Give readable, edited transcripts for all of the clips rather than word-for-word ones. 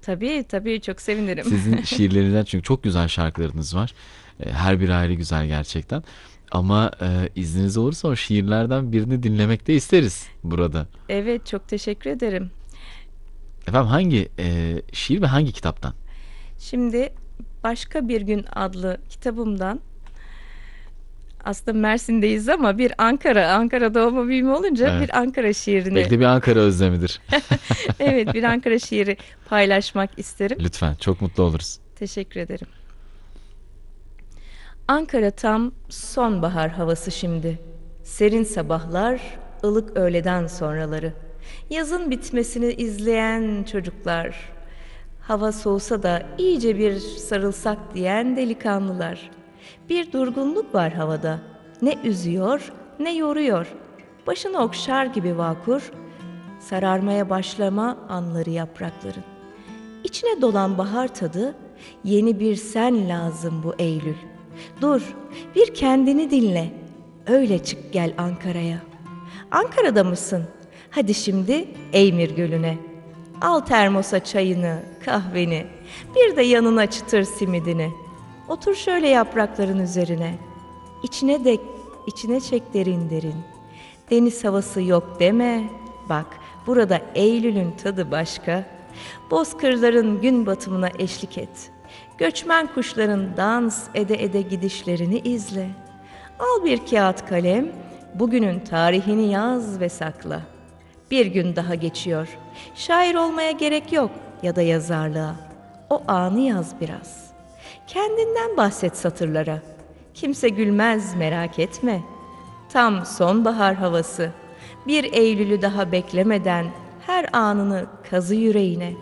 Tabii tabii, çok sevinirim. Sizin şiirlerinizden, çünkü çok güzel şarkılarınız var. Her biri ayrı güzel gerçekten. Ama izniniz olursa o şiirlerden birini dinlemek de isteriz burada. Evet, çok teşekkür ederim. Efendim, hangi şiir ve hangi kitaptan? Şimdi Başka Bir Gün adlı kitabımdan, aslında Mersin'deyiz ama bir Ankara doğma büyüme olunca Evet. bir Ankara şiirini, Belki de bir Ankara özlemidir. evet, bir Ankara şiiri paylaşmak isterim. Lütfen, çok mutlu oluruz. Teşekkür ederim. Ankara tam sonbahar havası şimdi. Serin sabahlar, ılık öğleden sonraları. Yazın bitmesini izleyen çocuklar. Hava soğusa da iyice bir sarılsak diyen delikanlılar. Bir durgunluk var havada. Ne üzüyor, ne yoruyor. Başını okşar gibi vakur, sararmaya başlama anları yaprakların. İçine dolan bahar tadı, yeni bir sen lazım bu Eylül. Dur, bir kendini dinle. Öyle çık gel Ankara'ya. Ankara'da mısın? Hadi şimdi Eymir Gölü'ne. Al termosa çayını, kahveni, bir de yanına çıtır simidini. Otur şöyle yaprakların üzerine. İçine dek, içine çek derin derin. Deniz havası yok deme. Bak, burada Eylül'ün tadı başka. Bozkırların gün batımına eşlik et. Göçmen kuşların dans ede ede gidişlerini izle. Al bir kağıt kalem, bugünün tarihini yaz ve sakla. Bir gün daha geçiyor. Şair olmaya gerek yok ya da yazarlığa. O anı yaz biraz. Kendinden bahset satırlara. Kimse gülmez, merak etme. Tam sonbahar havası. Bir Eylül'ü daha beklemeden her anını kazı yüreğine.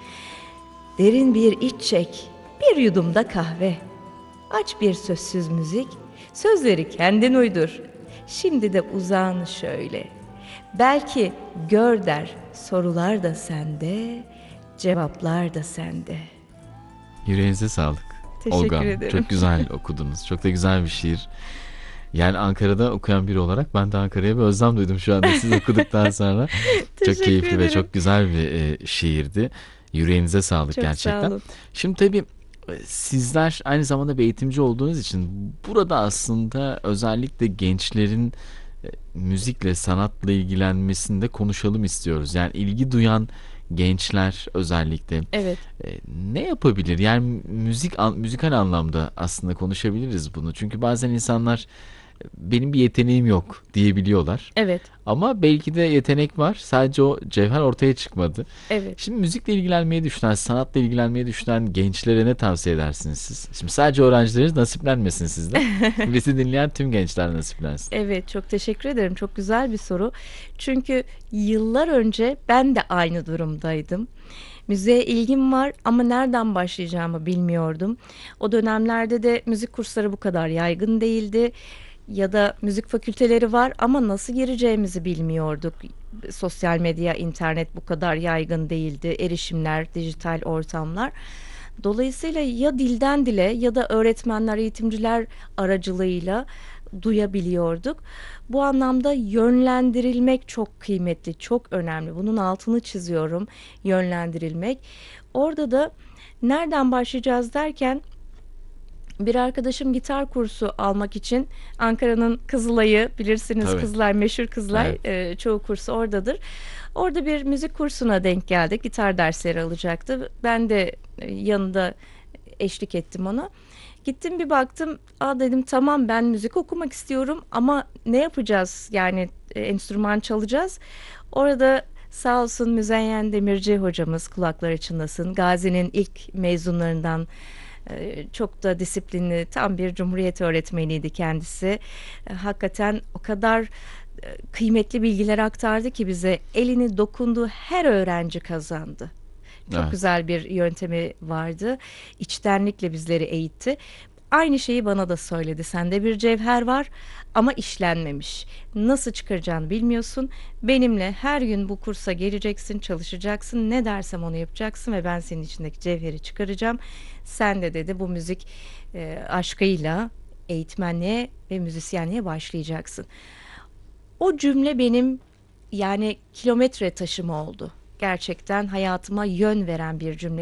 Derin bir iç çek, bir yudum da kahve. Aç bir sözsüz müzik, sözleri kendin uydur. Şimdi de uzan şöyle. Belki gör der, sorular da sende, cevaplar da sende. Yüreğinize sağlık Olga Teşekkür Hanım. ederim. Çok güzel okudunuz. Çok da güzel bir şiir. Yani Ankara'da okuyan biri olarak ben de Ankara'ya bir özlem duydum şu anda siz okuduktan sonra. Çok Teşekkür keyifli ve ederim. çok güzel bir şiirdi. Yüreğinize sağlık Çok sağ gerçekten. olun. Şimdi tabii sizler aynı zamanda bir eğitimci olduğunuz için burada aslında özellikle gençlerin müzikle, sanatla ilgilenmesinde konuşalım istiyoruz. Yani ilgi duyan gençler özellikle Evet. ne yapabilir? Yani müzikal anlamda aslında konuşabiliriz bunu. Çünkü bazen insanlar benim bir yeteneğim yok diyebiliyorlar. Evet. Ama belki de yetenek var. Sadece o cevher ortaya çıkmadı. Evet. Şimdi müzikle ilgilenmeyi düşünen, sanatla ilgilenmeyi düşünen gençlere ne tavsiye edersiniz siz? Şimdi sadece öğrencileriniz nasiplenmesin sizden. Bizi dinleyen tüm gençler nasiplensin. Evet, çok teşekkür ederim. Çok güzel bir soru. Çünkü yıllar önce ben de aynı durumdaydım. Müziğe ilgim var ama nereden başlayacağımı bilmiyordum. O dönemlerde de müzik kursları bu kadar yaygın değildi. Ya da müzik fakülteleri var ama nasıl gireceğimizi bilmiyorduk. Sosyal medya, internet bu kadar yaygın değildi. Erişimler, dijital ortamlar. Dolayısıyla ya dilden dile ya da öğretmenler, eğitimciler aracılığıyla duyabiliyorduk. Bu anlamda yönlendirilmek çok kıymetli, çok önemli. Bunun altını çiziyorum, yönlendirilmek. Orada da nereden başlayacağız derken bir arkadaşım gitar kursu almak için Ankara'nın Kızılay'ı bilirsiniz, Tabii. Kızılay meşhur Kızılay, Evet. çoğu kursu oradadır. Orada bir müzik kursuna denk geldik. Gitar dersleri alacaktı. Ben de yanında eşlik ettim ona. Gittim bir baktım. Aa dedim tamam ben müzik okumak istiyorum ama ne yapacağız? Yani enstrüman çalacağız. Orada sağ olsun Müzeyyen Demirci hocamız kulakları çınlasın. Gazi'nin ilk mezunlarından çok da disiplinli tam bir cumhuriyet öğretmeniydi kendisi. Hakikaten o kadar kıymetli bilgiler aktardı ki bize elini dokunduğu her öğrenci kazandı. Çok Evet. güzel bir yöntemi vardı. İçtenlikle bizleri eğitti. Aynı şeyi bana da söyledi. Sende bir cevher var ama işlenmemiş. Nasıl çıkaracağını bilmiyorsun. Benimle her gün bu kursa geleceksin, çalışacaksın. Ne dersem onu yapacaksın ve ben senin içindeki cevheri çıkaracağım. Sen de dedi bu müzik aşkıyla eğitmenliğe ve müzisyenliğe başlayacaksın. O cümle benim yani kilometre taşım oldu. Gerçekten hayatıma yön veren bir cümle.